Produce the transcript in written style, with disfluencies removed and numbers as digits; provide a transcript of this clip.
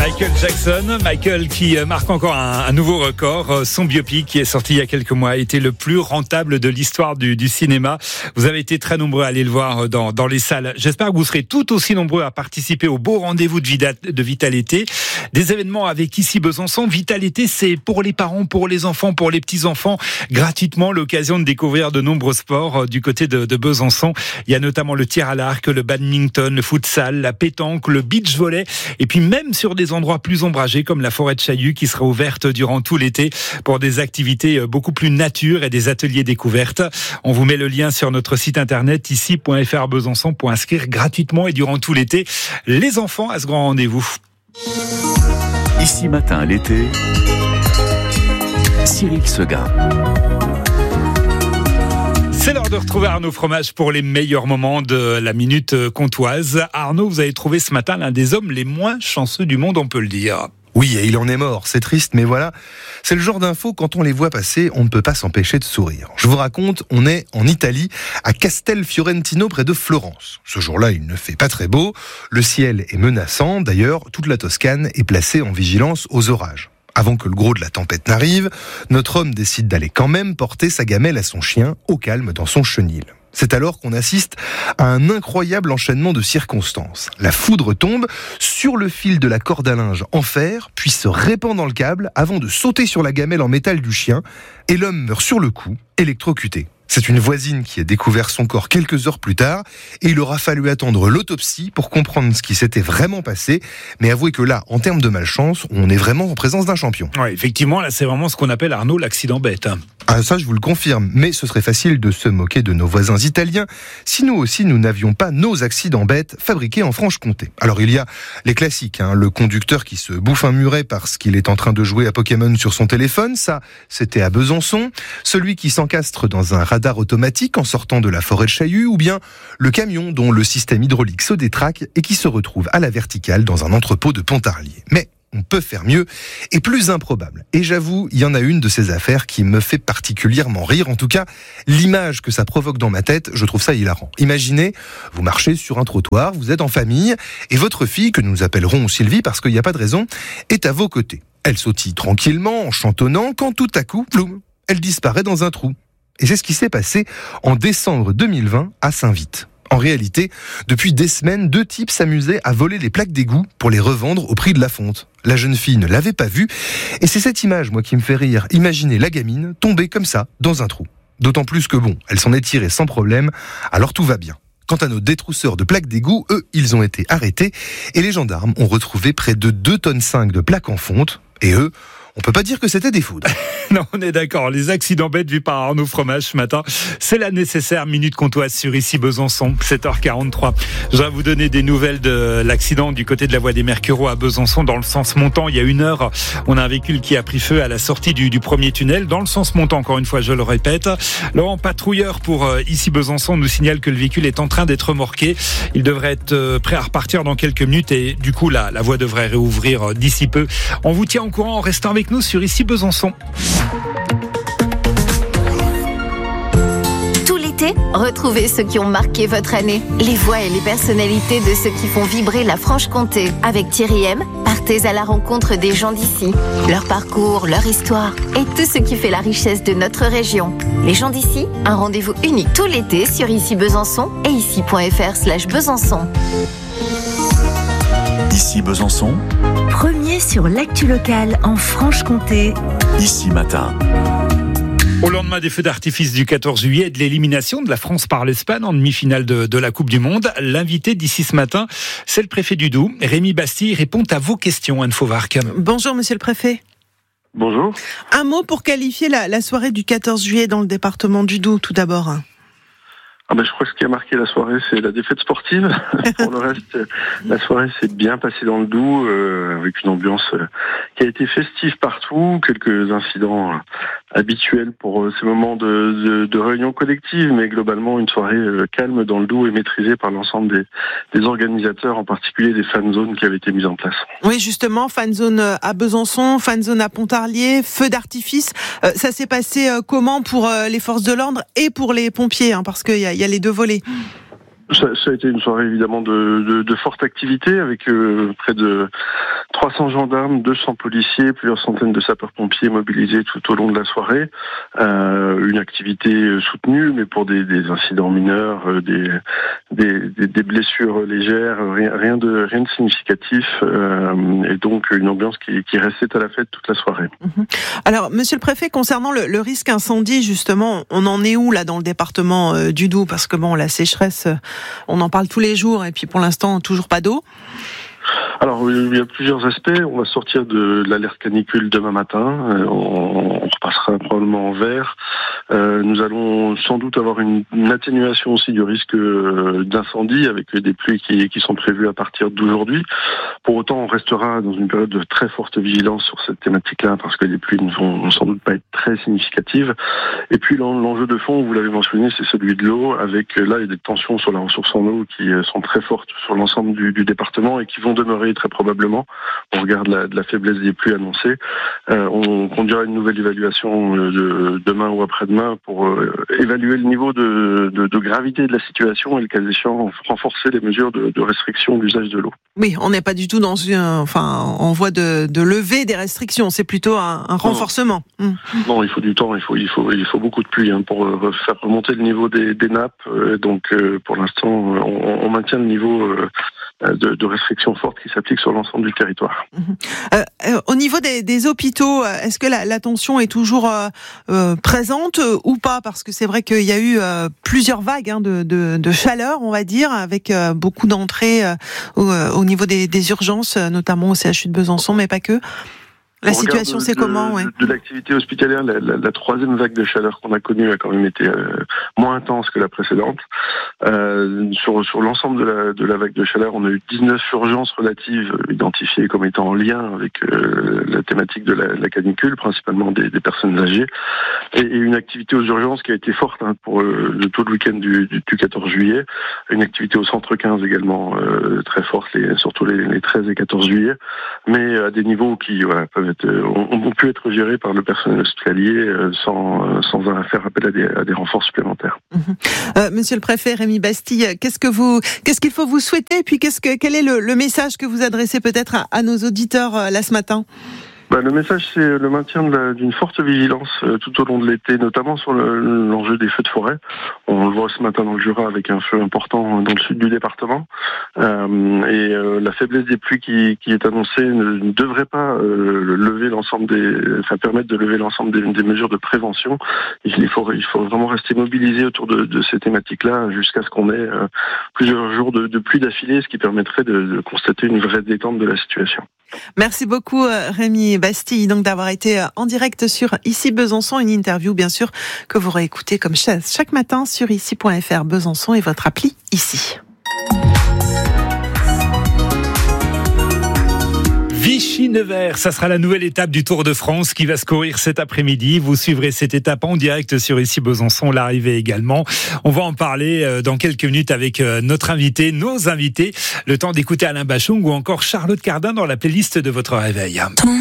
Michael Jackson, Michael qui marque encore un nouveau record. Son biopic qui est sorti il y a quelques mois a été le plus rentable de l'histoire du cinéma. Vous avez été très nombreux à aller le voir dans les salles. J'espère que vous serez tout aussi nombreux à participer au beau rendez-vous de Vital été. Des événements avec Ici Besançon. Vital été, c'est pour les parents, pour les enfants, pour les petits-enfants. Gratuitement, l'occasion de découvrir de nombreux sports du côté de Besançon. Il y a notamment le tir à l'arc, le badminton, le futsal, la pétanque, le beach volley. Et puis même sur des endroits plus ombragés comme la forêt de Chaillu qui sera ouverte durant tout l'été pour des activités beaucoup plus nature et des ateliers découvertes. On vous met le lien sur notre site internet ici.fr Besançon pour inscrire gratuitement et durant tout l'été les enfants à ce grand rendez-vous. Ici matin l'été, Cyril Seguin. C'est l'heure de retrouver Arnaud Fromage pour les meilleurs moments de la Minute Comtoise. Arnaud, vous avez trouvé ce matin l'un des hommes les moins chanceux du monde, on peut le dire. Oui, et il en est mort, c'est triste, mais voilà, c'est le genre d'infos, quand on les voit passer, on ne peut pas s'empêcher de sourire. Je vous raconte, on est en Italie, à Castelfiorentino, près de Florence. Ce jour-là, il ne fait pas très beau, le ciel est menaçant, d'ailleurs, toute la Toscane est placée en vigilance aux orages. Avant que le gros de la tempête n'arrive, notre homme décide d'aller quand même porter sa gamelle à son chien, au calme dans son chenil. C'est alors qu'on assiste à un incroyable enchaînement de circonstances. La foudre tombe sur le fil de la corde à linge en fer, puis se répand dans le câble avant de sauter sur la gamelle en métal du chien, et l'homme meurt sur le coup, électrocuté. C'est une voisine qui a découvert son corps quelques heures plus tard, et il aura fallu attendre l'autopsie pour comprendre ce qui s'était vraiment passé. Mais avouez que là, en termes de malchance, on est vraiment en présence d'un champion. Oui, effectivement, là c'est vraiment ce qu'on appelle, Arnaud, l'accident bête. Ah, ça je vous le confirme, mais ce serait facile de se moquer de nos voisins italiens si nous aussi nous n'avions pas nos accidents bêtes fabriqués en Franche-Comté. Alors il y a les classiques, le conducteur qui se bouffe un muret parce qu'il est en train de jouer à Pokémon sur son téléphone, ça c'était à Besançon, celui qui s'encastre dans un radar automatique en sortant de la forêt de Chaillu, ou bien le camion dont le système hydraulique se détraque et qui se retrouve à la verticale dans un entrepôt de Pontarlier. Mais on peut faire mieux et plus improbable. Et j'avoue, il y en a une de ces affaires qui me fait particulièrement rire. En tout cas, l'image que ça provoque dans ma tête, je trouve ça hilarant. Imaginez, vous marchez sur un trottoir, vous êtes en famille, et votre fille, que nous appellerons Sylvie parce qu'il n'y a pas de raison, est à vos côtés. Elle sautille tranquillement, en chantonnant, quand tout à coup, ploum, elle disparaît dans un trou. Et c'est ce qui s'est passé en décembre 2020 à Saint-Vite. En réalité, depuis des semaines, 2 types s'amusaient à voler les plaques d'égout pour les revendre au prix de la fonte. La jeune fille ne l'avait pas vue, et c'est cette image, moi, qui me fait rire. Imaginez la gamine tomber comme ça, dans un trou. D'autant plus que bon, elle s'en est tirée sans problème, alors tout va bien. Quant à nos détrousseurs de plaques d'égout, eux, ils ont été arrêtés, et les gendarmes ont retrouvé près de 2,5 tonnes de plaques en fonte, et eux, on peut pas dire que c'était des foudres. Non, on est d'accord. Les accidents bêtes vus par Arnaud Fromage ce matin, c'est la nécessaire Minute Comtoise sur Ici Besançon, 7h43. Je vais vous donner des nouvelles de l'accident du côté de la voie des Mercureaux à Besançon dans le sens montant. Il y a 1 heure, on a un véhicule qui a pris feu à la sortie du premier tunnel. Dans le sens montant, encore une fois, je le répète. Laurent Patrouilleur pour Ici Besançon nous signale que le véhicule est en train d'être remorqué. Il devrait être prêt à repartir dans quelques minutes et du coup, la voie devrait réouvrir d'ici peu. On vous tient au courant en restant avec nous sur Ici Besançon. Tout l'été, retrouvez ceux qui ont marqué votre année. Les voix et les personnalités de ceux qui font vibrer la Franche-Comté. Avec Thierry M, partez à la rencontre des gens d'ici. Leur parcours, leur histoire et tout ce qui fait la richesse de notre région. Les gens d'ici, un rendez-vous unique tout l'été sur Ici Besançon et ici.fr/Besançon. Ici Besançon, Premier sur l'actu locale en Franche-Comté. Ici matin. Au lendemain des feux d'artifice du 14 juillet et de l'élimination de la France par l'Espagne en demi-finale de la Coupe du Monde, l'invité d'ici ce matin, c'est le préfet du Doubs. Rémi Bastille répond à vos questions, Anne Fauvarc. Bonjour monsieur le préfet. Bonjour. Un mot pour qualifier la soirée du 14 juillet dans le département du Doubs, tout d'abord. Je crois que ce qui a marqué la soirée, c'est la défaite sportive. Pour le reste, la soirée s'est bien passée dans le Doubs, avec une ambiance qui a été festive partout, quelques incidents habituels pour ces moments de réunion collective, mais globalement une soirée calme dans le Doubs et maîtrisée par l'ensemble des organisateurs, en particulier des fan zones qui avaient été mises en place. Oui, justement, fan zone à Besançon, fan zone à Pontarlier, feu d'artifice. Ça s'est passé comment pour les forces de l'ordre et pour les pompiers, parce qu'il y a les deux volets. Ça a été une soirée évidemment de forte activité avec près de 300 gendarmes, 200 policiers, plusieurs centaines de sapeurs-pompiers mobilisés tout au long de la soirée. Une activité soutenue, mais pour des incidents mineurs, des blessures légères, rien de significatif, et donc une ambiance qui restait à la fête toute la soirée. Alors, Monsieur le Préfet, concernant le risque incendie, justement, on en est où là dans le département du Doubs? Parce que la sécheresse, on en parle tous les jours, et puis pour l'instant, toujours pas d'eau. Alors, il y a plusieurs aspects. On va sortir de l'alerte canicule demain matin. On repassera probablement en vert. Nous allons sans doute avoir une atténuation aussi du risque d'incendie avec des pluies qui sont prévues à partir d'aujourd'hui. Pour autant, on restera dans une période de très forte vigilance sur cette thématique-là parce que les pluies ne vont sans doute pas être très significatives. Et puis, l'enjeu de fond, vous l'avez mentionné, c'est celui de l'eau avec, là, il y a des tensions sur la ressource en eau qui sont très fortes sur l'ensemble du département et qui vont demeurer très probablement. On regarde la faiblesse des pluies annoncées. On conduira une nouvelle évaluation demain ou après-demain pour évaluer le niveau de gravité de la situation et le cas échéant renforcer les mesures de restriction d'usage de l'eau. Oui, on n'est pas du tout en voie de lever des restrictions, c'est plutôt un renforcement. Non, il faut du temps, il faut beaucoup de pluie pour faire remonter le niveau des nappes. Donc pour l'instant, on maintient le niveau de restrictions fortes qui s'appliquent sur l'ensemble du territoire. Au niveau des hôpitaux, est-ce que la tension est toujours présente ou pas? Parce que c'est vrai qu'il y a eu plusieurs vagues de chaleur, on va dire, avec beaucoup d'entrées au niveau des urgences, notamment au CHU de Besançon, mais pas que. La situation, c'est comment? De l'activité hospitalière, la troisième vague de chaleur qu'on a connue a quand même été moins intense que la précédente. Sur l'ensemble de la vague de chaleur, on a eu 19 urgences relatives identifiées comme étant en lien avec la thématique de la canicule, principalement des personnes âgées, et une activité aux urgences qui a été forte pour tout le week-end du 14 juillet, une activité au centre 15 également très forte, surtout les 13 et 14 juillet, mais à des niveaux qui ont pu être gérés par le personnel hospitalier sans faire appel à des renforts supplémentaires. Monsieur le Préfet Rémi Bastille, qu'est-ce qu'il faut vous souhaiter, et puis quel est le message que vous adressez peut-être à nos auditeurs là ce matin? Le message, c'est le maintien d'une forte vigilance tout au long de l'été, notamment sur l'enjeu des feux de forêt. On le voit ce matin dans le Jura avec un feu important dans le sud du département. Et la faiblesse des pluies qui est annoncée ne devrait pas permettre de lever l'ensemble des mesures de prévention. Il faut vraiment rester mobilisé autour de ces thématiques-là jusqu'à ce qu'on ait plusieurs jours de pluie d'affilée, ce qui permettrait de constater une vraie détente de la situation. Merci beaucoup Rémi Bastille d'avoir été en direct sur Ici Besançon, une interview bien sûr que vous réécoutez comme chaque matin sur ici.fr Besançon et votre appli Ici. Vichy-Nevers, ça sera la nouvelle étape du Tour de France qui va se courir cet après-midi. Vous suivrez cette étape en direct sur Ici Besançon, l'arrivée également. On va en parler dans quelques minutes avec nos invités. Le temps d'écouter Alain Bachung ou encore Charlotte Cardin dans la playlist de votre réveil.